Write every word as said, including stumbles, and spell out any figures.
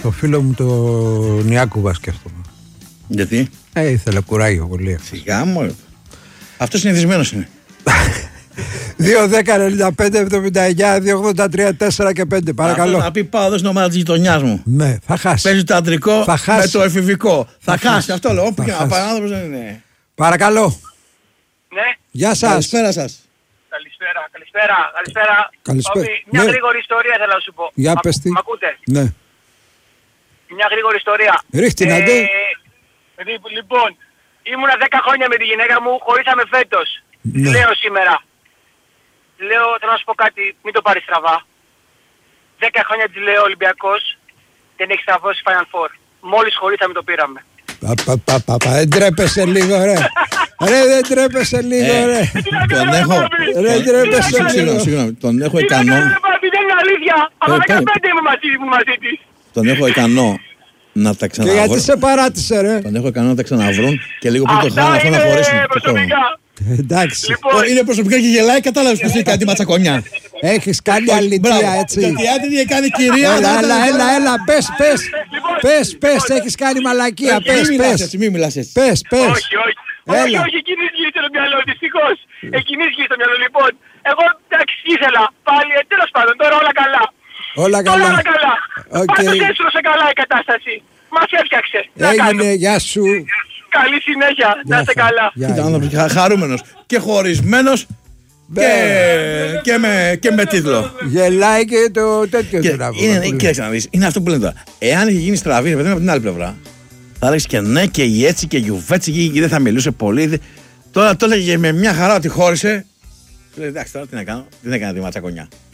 Το φίλο μου τον Ιάκουβα σκέφτομαι. Γιατί? Ε, ήθελε κουράγιο πολύ. Σιγά μου. Αυτό συνηθισμένος είναι. δύο δέκα ενενήντα πέντε εβδομήντα εννιά δύο ογδόντα τρία τέσσερα και πέντε. Παρακαλώ. Θα πει πάω εδώ στην ομάδα της γειτονιάς μου. Ναι, θα χάσει. Παίζει το αντρικό με το εφηβικό. Θα, θα χάσει. Αυτό λέω. Όπου και να πάει άνθρωπος δεν είναι. Παρακαλώ. Ναι. Γεια σας. Καλησπέρα σας. Καλησπέρα, καλησπέρα, καλησπέρα. Καλησπέρα. Παπί, μια Ναι. γρήγορη ιστορία θέλω να σου πω. Για Μα, πες τι. μ' ακούτε? Ναι. Μια γρήγορη ιστορία. Ρίχτη να δει. λι- Λοιπόν, ήμουνα δέκα χρόνια με τη γυναίκα μου, χωρίσαμε φέτος. Ναι. Λέω σήμερα. Λέω, θέλω να σου πω κάτι, μην το πάρεις στραβά. δέκα χρόνια της λέω Ολυμπιακός, δεν έχει στραβώσει Final Four. Μόλις χωρίσαμε το πήραμε. Πα, πα, πα, πα, πα, δεν τρέπεσαι λίγο ρε. Ρε δεν τρέπεσαι λίγο ρε. Τον έχω. Ρε τρέπεσαι λίγο. Συγγνώμη, συγγνώμη. Τον έχω Τι να ικανό. κάνουμε, Παπί, δεν είναι αλήθεια. Από Ε, δεκαπέντε είμαι μαζί, ήμουν μαζί της. Τον έχω ικανό να τα Και γιατί ξαναβρούν. σε παράτησε ρε. Τον έχω ικανό να τα ξαναβρούν και λίγο πριν το Αυτά χρόνο αυτό να είναι χωρίσουν. του χρόνου. προσωπικά. Εντάξει. Λοιπόν, Ω, Είναι προσωπικά και γελάει, κατάλαβες πως είναι κάτι ματσακονιά. Έχεις κάνει αλητία έτσι. Γιατί αν την είχε κάνει κυρία. Έλα, θα ήταν- έλα, έλα, έλα, πες, πες. Πες, πες, έχεις κάνει μαλακία, πες, Μην μιλάς πες. έτσι, μην μιλάς έτσι. Πες, πες. όχι, όχι. Έλα. Όχι, όχι, εκείνης γύρισε το μυαλό, δυστυχώς. Εκείνης γύρισε το μυαλό, λοιπόν. Εγώ, εντάξει, ήθελα. Πάλι, ε, τέλος πάντων, τώρα όλα καλά. Όλα Τώρα καλά. όλα καλά. Οκ. Πάντως έστρωσε καλά η κατάσταση. Μας έφτιαξε. Τι να Έγινε, κάνουμε. γεια σου. Καλή συνέχεια. Να είστε χαρά. καλά. Γεια, Ήταν γεια. άνθρωπος χα- χαρούμενος και χωρισμένος και, και, με, και με τίτλο. Γελάει και το τέτοιο Και του να πω. είναι, κοίταξε να δεις, είναι αυτό που λένε τώρα. Εάν είχε γίνει στραβή, ρε παιδί μου, από την άλλη πλευρά, θα έλεγες και ναι και η έτσι και η γιουβέτσι και δεν θα μιλούσε πολύ. Τώρα το έλεγε με μια χαρά ότι χώρισε. Λέει εντάξει, τώρα τι να κάνω, δεν έκανε τη ματσακονιά.